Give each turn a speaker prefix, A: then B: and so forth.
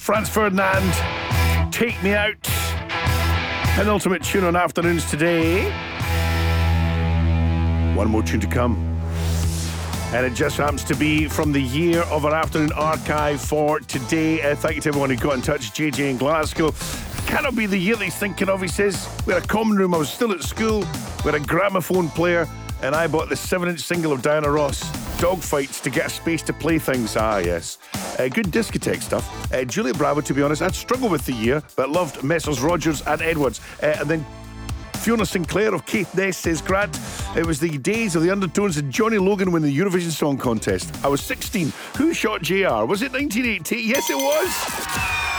A: Franz Ferdinand, Take Me Out. Penultimate tune on afternoons today. One more tune to come. And it just happens to be from the year of our afternoon archive for today. Thank you to everyone who got in touch. JJ in Glasgow. Cannot be the year that he's thinking of, he says. We had a common room, I was still at school. We had a gramophone player, and I bought the 7-inch single of Diana Ross, Dogfights, to get a space to play things. Ah, yes. Good discotheque stuff. Juliet Bravo, to be honest, I'd struggled with the year, but loved Messrs Rogers and Edwards. And then Fiona Sinclair of Caithness says, Grant, it was the days of the Undertones and Johnny Logan winning the Eurovision Song Contest. I was 16. Who shot JR? Was it 1980? Yes, it was.